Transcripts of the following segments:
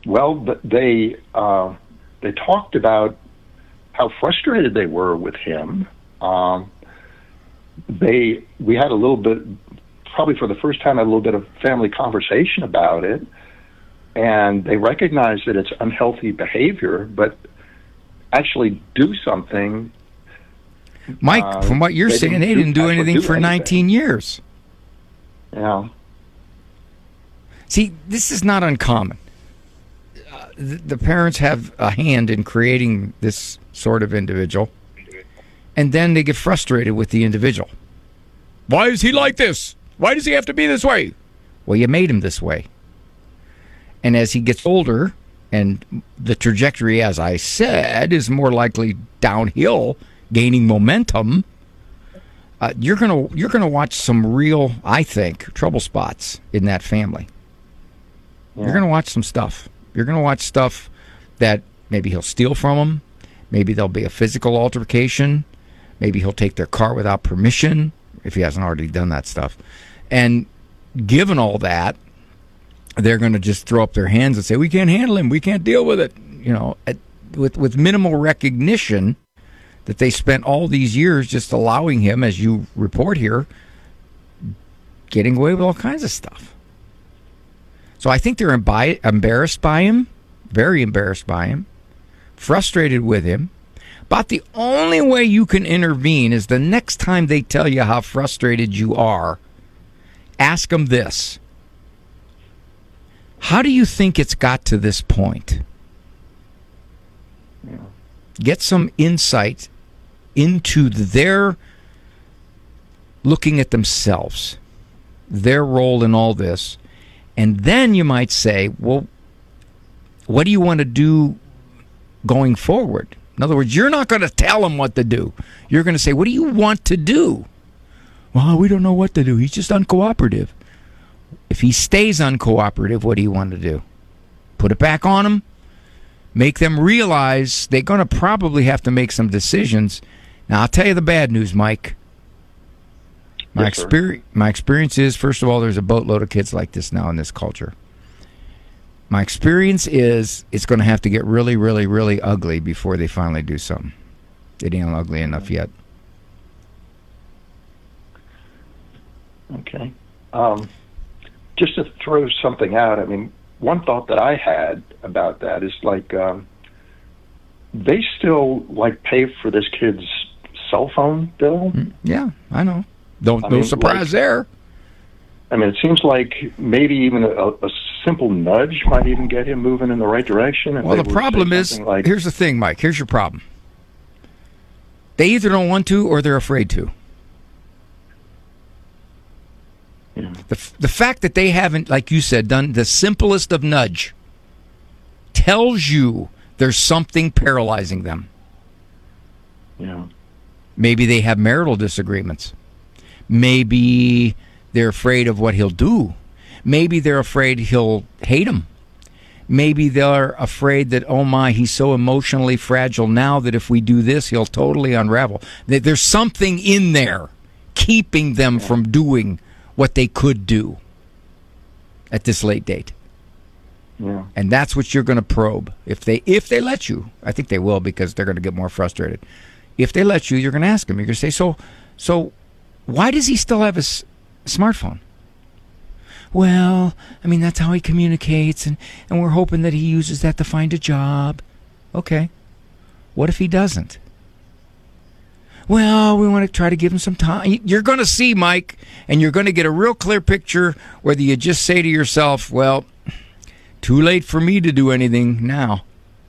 Well, they talked about how frustrated they were with him. We had a little bit, probably for the first time, a little bit of family conversation about it, and they recognize that it's unhealthy behavior, but actually do something. Mike, from what you're saying, they didn't do anything for 19 years. Yeah. See, this is not uncommon. The parents have a hand in creating this sort of individual, and then they get frustrated with the individual. Why is he like this? Why does he have to be this way? Well, you made him this way. And as he gets older, and the trajectory, as I said, is more likely downhill, gaining momentum, you're gonna watch some real, I think, trouble spots in that family. Yeah. You're gonna watch some stuff. You're gonna watch stuff that maybe he'll steal from them. Maybe there'll be a physical altercation. Maybe he'll take their car without permission, if he hasn't already done that stuff. And given all that, they're going to just throw up their hands and say, we can't handle him, we can't deal with it. With minimal recognition that they spent all these years just allowing him, as you report here, getting away with all kinds of stuff. So I think they're embarrassed by him, very embarrassed by him, frustrated with him. But the only way you can intervene is the next time they tell you how frustrated you are, ask them this. How do you think it's got to this point? Yeah. Get some insight into their looking at themselves, their role in all this, and then you might say, well, what do you want to do going forward? In other words, you're not going to tell them what to do. You're going to say, what do you want to do? Well, we don't know what to do. He's just uncooperative. If he stays uncooperative, what do you want to do? Put it back on him? Make them realize they're going to probably have to make some decisions. Now, I'll tell you the bad news, Mike. My experience is, first of all, there's a boatload of kids like this now in this culture. My experience is it's going to have to get really, really, really ugly before they finally do something. It ain't ugly enough yet. Okay. Just to throw something out, I mean, one thought that I had about that is like they still like pay for this kid's cell phone bill. Yeah, I know. No surprise there. I mean, it seems like maybe even a simple nudge might even get him moving in the right direction. Well, the problem is, here's the thing, Mike. Here's your problem. They either don't want to or they're afraid to. Yeah. The fact that they haven't, like you said, done the simplest of nudge tells you there's something paralyzing them. Yeah. Maybe they have marital disagreements. Maybe they're afraid of what he'll do. Maybe they're afraid he'll hate them. Maybe they're afraid that, oh my, he's so emotionally fragile now that if we do this, he'll totally unravel. There's something in there keeping them from doing what they could do at this late date. Yeah. And that's what you're going to probe. If they let you, I think they will because they're going to get more frustrated. If they let you, you're going to ask them. You're going to say, so why does he still have his smartphone? Well, I mean, that's how he communicates, and we're hoping that he uses that to find a job. Okay. What if he doesn't? Well, we want to try to give him some time. You're going to see, Mike, and you're going to get a real clear picture whether you just say to yourself, well, too late for me to do anything now.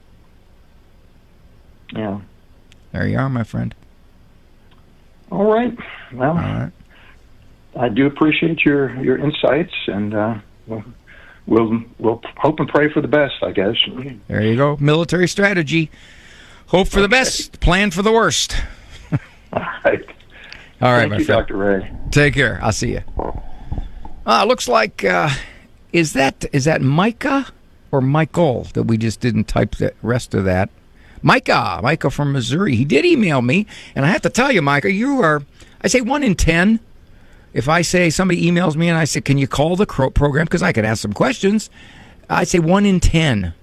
Yeah. There you are, my friend. All right. Well, all right. I do appreciate your insights, and we'll hope and pray for the best, I guess. There you go. Military strategy. Hope for the best, plan for the worst. All right. All right, Thank my you, friend. Dr. Ray. Take care. I'll see you. Looks like, is that Micah or Michael that we just didn't type the rest of that? Micah from Missouri. He did email me, and I have to tell you, Micah, you are, I say 1 in 10. If I say somebody emails me and I say, can you call the program? Because I can ask some questions. I say 1 in 10